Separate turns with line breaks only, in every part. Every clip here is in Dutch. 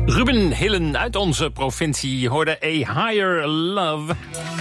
Ruben Hillen uit onze provincie hoorde A Higher Love.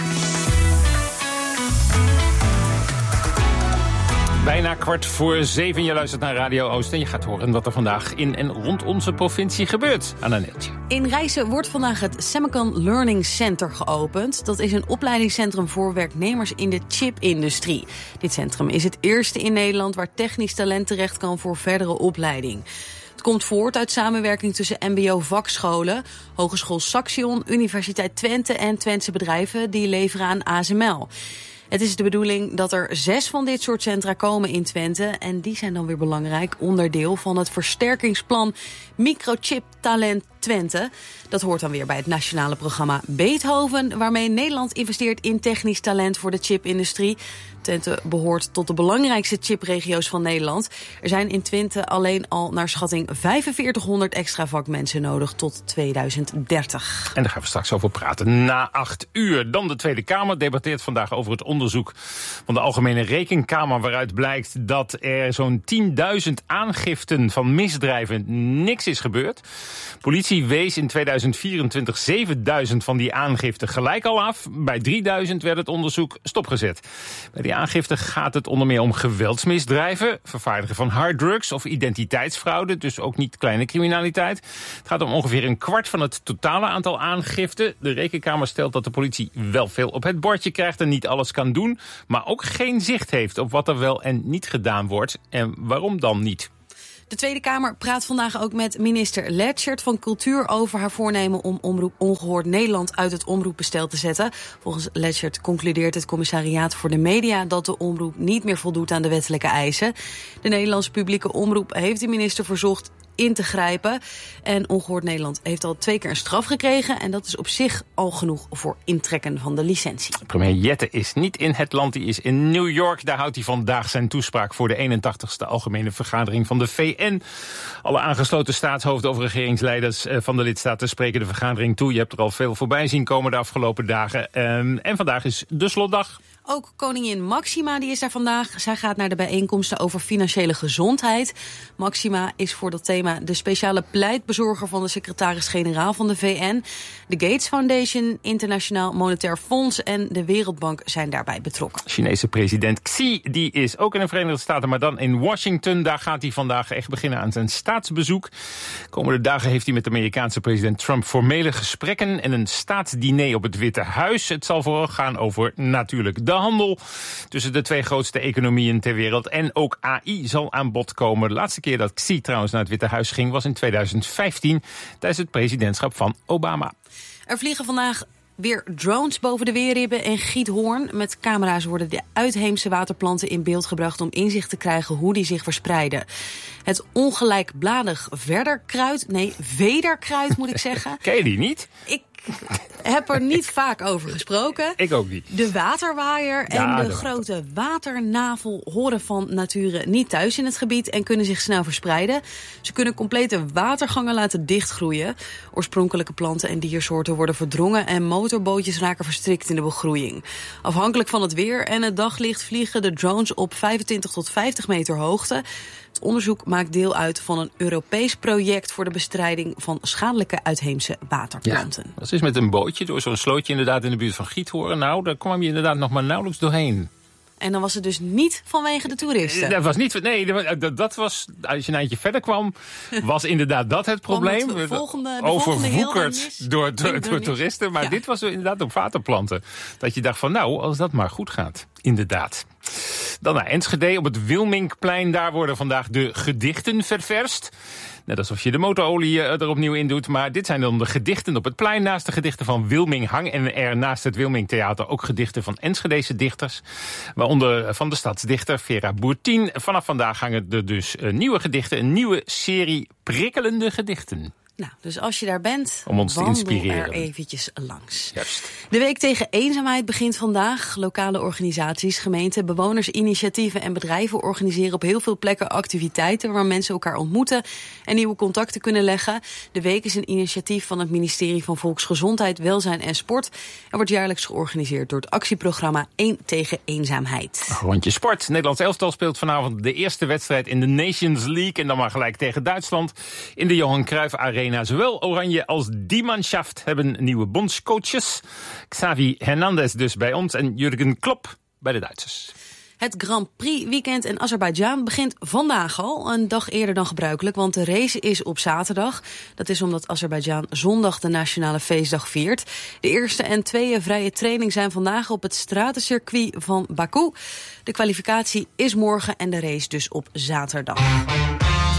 Bijna 6:15, je luistert naar Radio Oost en je gaat horen wat er vandaag in en rond onze provincie gebeurt. Anna-Neeltje.
In Rijssen wordt vandaag het Semicon Learning Center geopend. Dat is een opleidingscentrum voor werknemers in de chipindustrie. Dit centrum is het eerste in Nederland waar technisch talent terecht kan voor verdere opleiding. Het komt voort uit samenwerking tussen mbo-vakscholen, Hogeschool Saxion, Universiteit Twente en Twentse bedrijven die leveren aan ASML. Het is de bedoeling dat er 6 van dit soort centra komen in Twente. En die zijn dan weer belangrijk onderdeel van het versterkingsplan Microchip Talent Twente. Dat hoort dan weer bij het nationale programma Beethoven, waarmee Nederland investeert in technisch talent voor de chipindustrie. Twente behoort tot de belangrijkste chipregio's van Nederland. Er zijn in Twente alleen al naar schatting 4500 extra vakmensen nodig tot 2030.
En daar gaan we straks over praten na 8:00. Dan de Tweede Kamer debatteert vandaag over het onderzoek van de Algemene Rekenkamer, waaruit blijkt dat er zo'n 10.000 aangiften van misdrijven niks is gebeurd. Politie wees in 2024 7.000 van die aangiften gelijk al af. Bij 3.000 werd het onderzoek stopgezet. Bij die aangifte gaat het onder meer om geweldsmisdrijven, vervaardigen van harddrugs of identiteitsfraude, dus ook niet kleine criminaliteit. Het gaat om ongeveer een kwart van het totale aantal aangiften. De Rekenkamer stelt dat de politie wel veel op het bordje krijgt en niet alles kan doen, maar ook geen zicht heeft op wat er wel en niet gedaan wordt. En waarom dan niet?
De Tweede Kamer praat vandaag ook met minister Letchert van Cultuur over haar voornemen om Omroep Ongehoord Nederland uit het omroepbestel te zetten. Volgens Letchert concludeert het Commissariaat voor de Media dat de omroep niet meer voldoet aan de wettelijke eisen. De Nederlandse publieke omroep heeft de minister verzocht in te grijpen. En Ongehoord Nederland heeft al 2 keer een straf gekregen. En dat is op zich al genoeg voor intrekken van de licentie.
Premier Jette is niet in het land, die is in New York. Daar houdt hij vandaag zijn toespraak voor de 81ste Algemene Vergadering van de VN. Alle aangesloten staatshoofden of regeringsleiders van de lidstaten spreken de vergadering toe. Je hebt er al veel voorbij zien komen de afgelopen dagen. En vandaag is de slotdag.
Ook koningin Maxima die is daar vandaag. Zij gaat naar de bijeenkomsten over financiële gezondheid. Maxima is voor dat thema de speciale pleitbezorger van de secretaris-generaal van de VN. De Gates Foundation, Internationaal Monetair Fonds en de Wereldbank zijn daarbij betrokken.
Chinese president Xi die is ook in de Verenigde Staten, maar dan in Washington. Daar gaat hij vandaag echt beginnen aan zijn staatsbezoek. Komende dagen heeft hij met de Amerikaanse president Trump formele gesprekken en een staatsdiner op het Witte Huis. Het zal vooral gaan over natuurlijk de handel tussen de 2 grootste economieën ter wereld. En ook AI zal aan bod komen. De laatste keer dat Xi trouwens naar het Witte Huis ging was in 2015 tijdens het presidentschap van Obama.
Er vliegen vandaag weer drones boven de Weerribben en Giethoorn. Met camera's worden de uitheemse waterplanten in beeld gebracht om inzicht te krijgen hoe die zich verspreiden. Het ongelijkbladig vederkruid moet ik zeggen.
Ken je die niet?
Ik heb er niet vaak over gesproken.
Ik ook niet.
De waterwaaier en de grote waternavel horen van nature niet thuis in het gebied en kunnen zich snel verspreiden. Ze kunnen complete watergangen laten dichtgroeien. Oorspronkelijke planten en diersoorten worden verdrongen en motorbootjes raken verstrikt in de begroeiing. Afhankelijk van het weer en het daglicht vliegen de drones op 25 tot 50 meter hoogte. Het onderzoek maakt deel uit van een Europees project voor de bestrijding van schadelijke uitheemse waterplanten.
Ja, dat is met een bootje door zo'n slootje inderdaad in de buurt van Giethoorn. Nou, daar kwam je inderdaad nog maar nauwelijks doorheen.
En dan was het dus niet vanwege de toeristen?
Dat was niet, nee, dat was, als je een eindje verder kwam, was inderdaad dat het probleem. Overwoekerd door toeristen, maar dit was inderdaad op waterplanten. Dat je dacht van nou, als dat maar goed gaat. Inderdaad. Dan naar Enschede op het Wilminkplein. Daar worden vandaag de gedichten ververst. Net alsof je de motorolie er opnieuw in doet. Maar dit zijn dan de gedichten op het plein. Naast de gedichten van Wilming hangen er naast het Wilmingtheater ook gedichten van Enschedese dichters. Waaronder van de stadsdichter Vera Boertien. Vanaf vandaag hangen er dus nieuwe gedichten. Een nieuwe serie prikkelende gedichten.
Nou, dus als je daar bent,
om ons te inspireren,
er eventjes langs.
Juist.
De week tegen eenzaamheid begint vandaag. Lokale organisaties, gemeenten, bewonersinitiatieven en bedrijven organiseren op heel veel plekken activiteiten waar mensen elkaar ontmoeten en nieuwe contacten kunnen leggen. De week is een initiatief van het ministerie van Volksgezondheid, Welzijn en Sport en wordt jaarlijks georganiseerd door het actieprogramma 1 tegen eenzaamheid.
Rondje sport. Nederlands elftal speelt vanavond de eerste wedstrijd in de Nations League en dan maar gelijk tegen Duitsland in de Johan Cruijff Arena Arena. Zowel Oranje als die Mannschaft hebben nieuwe bondscoaches. Xavi Hernandez dus bij ons en Jurgen Klopp bij de Duitsers.
Het Grand Prix weekend in Azerbeidzjan begint vandaag al, een dag eerder dan gebruikelijk, want de race is op zaterdag. Dat is omdat Azerbeidzjan zondag de nationale feestdag viert. De eerste en tweede vrije training zijn vandaag op het stratencircuit van Baku. De kwalificatie is morgen en de race dus op zaterdag.